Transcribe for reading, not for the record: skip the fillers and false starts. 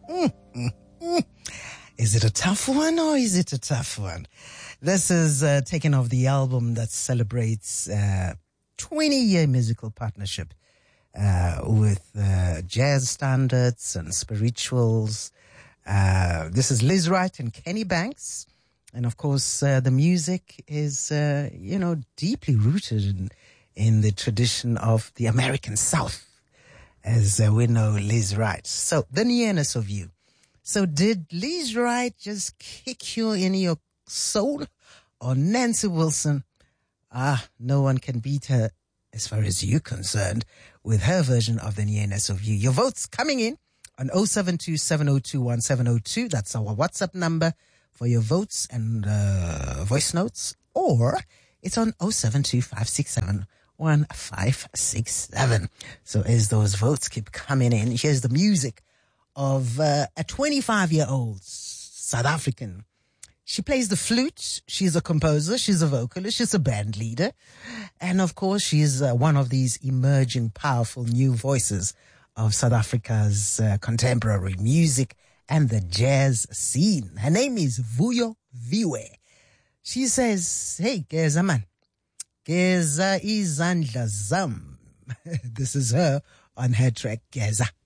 Is it a tough one or is it a tough one? This is taken off the album that celebrates 20-year musical partnership with jazz standards and spirituals. This is Liz Wright and Kenny Banks. And of course, the music is, deeply rooted in the tradition of the American South, as we know Liz Wright. So, the nearness of you. So, did Liz Wright just kick you in your soul? Or Nancy Wilson? No one can beat her, as far as you're concerned, with her version of the nearness of you. Your votes coming in on 072-702-1702. That's our WhatsApp number for your votes and voice notes. Or it's on 072-567-1567. So as those votes keep coming in, here's the music of a 25-year-old South African. She plays the flute. She's a composer. She's a vocalist. She's a band leader. And of course, she's one of these emerging, powerful new voices of South Africa's contemporary music and the jazz scene. Her name is Vuyo Viwe. She says, hey, Geza man. Geza izandla zam. This is her on her track, Geza.